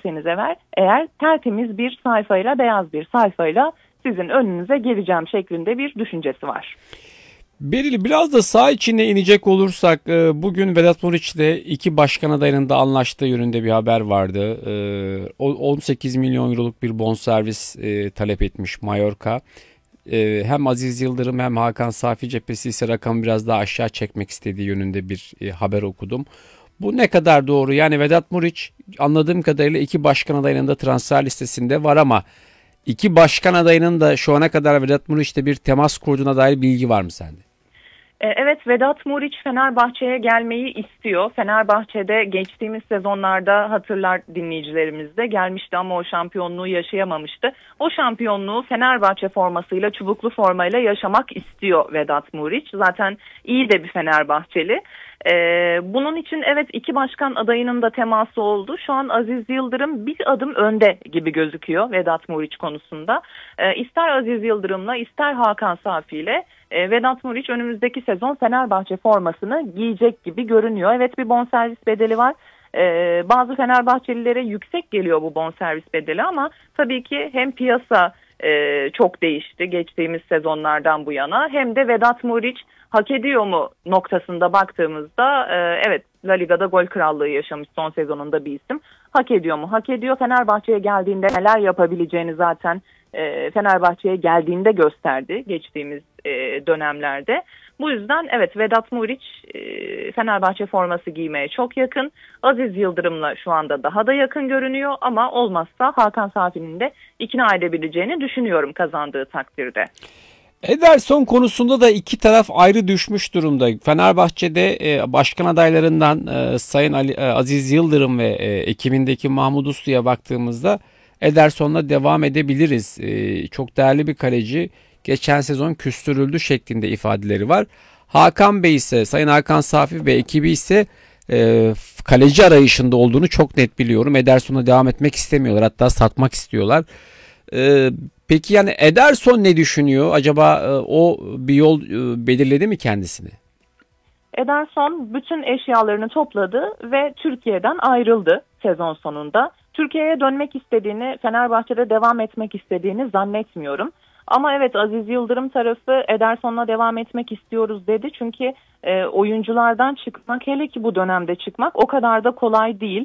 derseniz eğer tertemiz bir sayfayla, beyaz bir sayfayla sizin önünüze geleceğim şeklinde bir düşüncesi var. Beril, biraz da saha içine inecek olursak bugün Vedat Muriç'le iki başkan adayının da anlaştığı yönünde bir haber vardı. 18 milyon euroluk bir bonservis talep etmiş Mallorca. Hem Aziz Yıldırım hem Hakan Safi cephesi ise rakamı biraz daha aşağı çekmek istediği yönünde bir haber okudum. Bu ne kadar doğru? Yani Vedat Muriç anladığım kadarıyla iki başkan adayının da transfer listesinde var ama iki başkan adayının da şu ana kadar Vedat Muriç'le bir temas kurduğuna dair bilgi var mı sende? Evet, Vedat Muriç Fenerbahçe'ye gelmeyi istiyor. Fenerbahçe'de geçtiğimiz sezonlarda hatırlar dinleyicilerimiz de gelmişti ama o şampiyonluğu yaşayamamıştı. O şampiyonluğu Fenerbahçe formasıyla, çubuklu formayla yaşamak istiyor Vedat Muriç. Zaten iyi de bir Fenerbahçeli. Bunun için evet iki başkan adayının da teması oldu. Şu an Aziz Yıldırım bir adım önde gibi gözüküyor Vedat Muriç konusunda. İster Aziz Yıldırım'la ister Hakan Safi'yle Vedat Muriç önümüzdeki sezon Fenerbahçe formasını giyecek gibi görünüyor. Evet, bir bonservis bedeli var. Bazı Fenerbahçelilere yüksek geliyor bu bonservis bedeli ama tabii ki hem piyasa çok değişti geçtiğimiz sezonlardan bu yana hem de Vedat Muriç hak ediyor mu noktasında baktığımızda evet, La Liga'da gol krallığı yaşamış son sezonunda bir isim. Hak ediyor mu? Hak ediyor. Fenerbahçe'ye geldiğinde neler yapabileceğini zaten Fenerbahçe'ye geldiğinde gösterdi geçtiğimiz dönemlerde. Bu yüzden evet, Vedat Muriç Fenerbahçe forması giymeye çok yakın. Aziz Yıldırım'la şu anda daha da yakın görünüyor ama olmazsa Hakan Safi'nin de ikna edebileceğini düşünüyorum kazandığı takdirde. Ederson konusunda da iki taraf ayrı düşmüş durumda. Fenerbahçe'de başkan adaylarından Sayın Aziz Yıldırım ve ekibindeki Mahmut Uslu'ya baktığımızda Ederson'la devam edebiliriz. Çok değerli bir kaleci. Geçen sezon küstürüldü şeklinde ifadeleri var. Hakan Bey ise, Sayın Hakan Safi ve ekibi ise kaleci arayışında olduğunu çok net biliyorum. Ederson'a devam etmek istemiyorlar. Hatta satmak istiyorlar. Peki yani Ederson ne düşünüyor? Acaba o bir yol belirledi mi kendisine? Ederson bütün eşyalarını topladı ve Türkiye'den ayrıldı sezon sonunda. Türkiye'ye dönmek istediğini, Fenerbahçe'de devam etmek istediğini zannetmiyorum. Ama evet, Aziz Yıldırım tarafı Ederson'la devam etmek istiyoruz dedi. Çünkü oyunculardan çıkmak, hele ki bu dönemde çıkmak o kadar da kolay değil.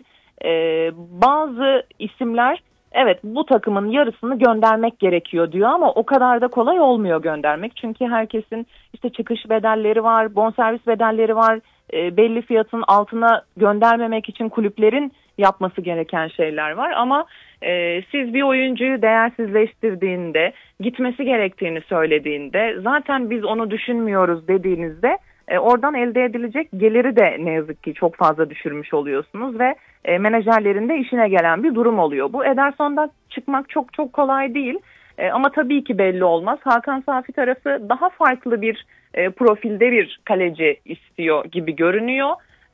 Bazı isimler evet bu takımın yarısını göndermek gerekiyor diyor ama o kadar da kolay olmuyor göndermek. Çünkü herkesin işte çıkış bedelleri var, bonservis bedelleri var. Belli fiyatın altına göndermemek için kulüplerin yapması gereken şeyler var. Ama siz bir oyuncuyu değersizleştirdiğinde, gitmesi gerektiğini söylediğinde, zaten biz onu düşünmüyoruz dediğinizde oradan elde edilecek geliri de ne yazık ki çok fazla düşürmüş oluyorsunuz ve menajerlerin de işine gelen bir durum oluyor. Bu Ederson'dan çıkmak çok çok kolay değil. Ama tabii ki belli olmaz. Hakan Safi tarafı daha farklı bir profilde bir kaleci istiyor gibi görünüyor.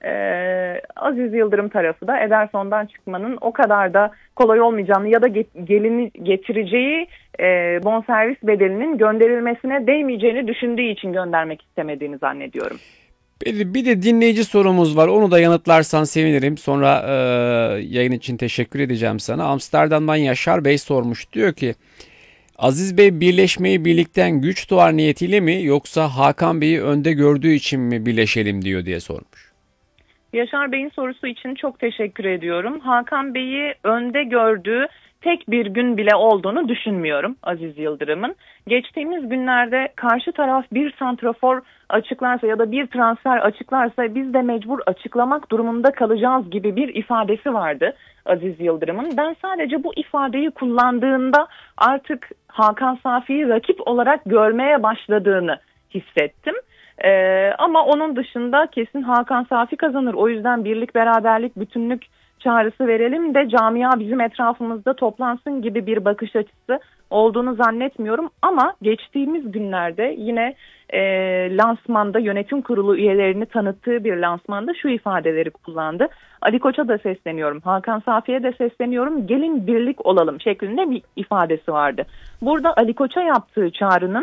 Aziz Yıldırım tarafı da Ederson'dan çıkmanın o kadar da kolay olmayacağını ya da gelini getireceği bonservis bedelinin gönderilmesine değmeyeceğini düşündüğü için göndermek istemediğini zannediyorum. Bir de dinleyici sorumuz var. Onu da yanıtlarsan sevinirim. Sonra yayın için teşekkür edeceğim sana. Amsterdam'dan Yaşar Bey sormuş. Diyor ki Aziz Bey birleşmeyi birlikten güç doğar niyetiyle mi yoksa Hakan Bey'i önde gördüğü için mi birleşelim diyor diye sormuş. Yaşar Bey'in sorusu için çok teşekkür ediyorum. Hakan Bey'i önde gördüğü tek bir gün bile olduğunu düşünmüyorum Aziz Yıldırım'ın. Geçtiğimiz günlerde karşı taraf bir santrafor açıklarsa ya da bir transfer açıklarsa biz de mecbur açıklamak durumunda kalacağız gibi bir ifadesi vardı Aziz Yıldırım'ın. Ben sadece bu ifadeyi kullandığında artık Hakan Safi'yi rakip olarak görmeye başladığını hissettim. Ama onun dışında kesin Hakan Safi kazanır. O yüzden birlik, beraberlik, bütünlük çağrısı verelim de camia bizim etrafımızda toplansın gibi bir bakış açısı olduğunu zannetmiyorum. Ama geçtiğimiz günlerde yine lansmanda, yönetim kurulu üyelerini tanıttığı bir lansmanda şu ifadeleri kullandı. Ali Koç'a da sesleniyorum, Hakan Safi'ye de sesleniyorum, gelin birlik olalım şeklinde bir ifadesi vardı. Burada Ali Koç'a yaptığı çağrının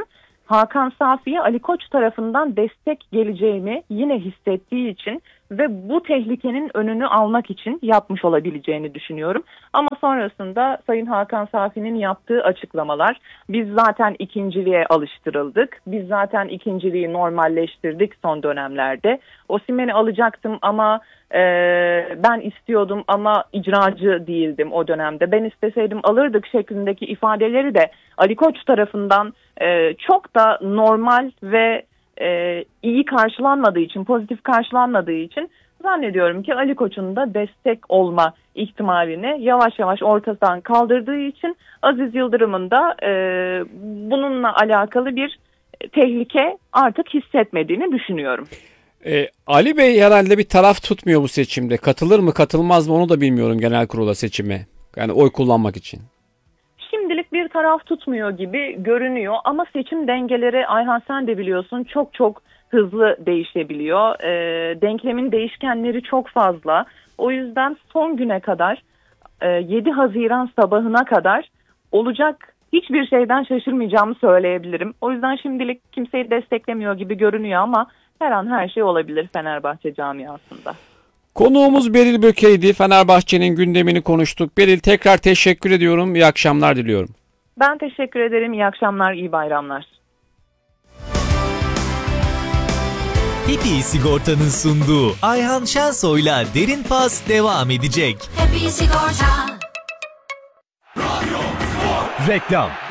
Hakan Safi'ye Ali Koç tarafından destek geleceğini yine hissettiği için ve bu tehlikenin önünü almak için yapmış olabileceğini düşünüyorum. Ama sonrasında Sayın Hakan Safi'nin yaptığı açıklamalar, biz zaten ikinciliğe alıştırıldık, biz zaten ikinciliği normalleştirdik son dönemlerde. Osimhen'i alacaktım ama ben istiyordum ama icracı değildim o dönemde. Ben isteseydim alırdık şeklindeki ifadeleri de Ali Koç tarafından çok da normal ve iyi karşılanmadığı için, pozitif karşılanmadığı için zannediyorum ki Ali Koç'un da destek olma ihtimalini yavaş yavaş ortadan kaldırdığı için Aziz Yıldırım'ın da bununla alakalı bir tehlike artık hissetmediğini düşünüyorum. Ali Bey herhalde bir taraf tutmuyor bu seçimde. Katılır mı katılmaz mı onu da bilmiyorum genel kurula seçime. Yani oy kullanmak için. Şimdilik bir taraf tutmuyor gibi görünüyor ama seçim dengeleri, Ayhan sen de biliyorsun, çok çok hızlı değişebiliyor. Denklemin değişkenleri çok fazla. O yüzden son güne kadar 7 Haziran sabahına kadar olacak hiçbir şeyden şaşırmayacağımı söyleyebilirim. O yüzden şimdilik kimseyi desteklemiyor gibi görünüyor ama her an her şey olabilir Fenerbahçe camiasında. Konuğumuz Beril Böke'ydi. Fenerbahçe'nin gündemini konuştuk. Beril, tekrar teşekkür ediyorum. İyi akşamlar diliyorum. Ben teşekkür ederim. İyi akşamlar, iyi bayramlar. Happy Sigorta'nın sunduğu Ayhan Şensoy'la Derin Pas devam edecek. Happy Sigorta. Reklam.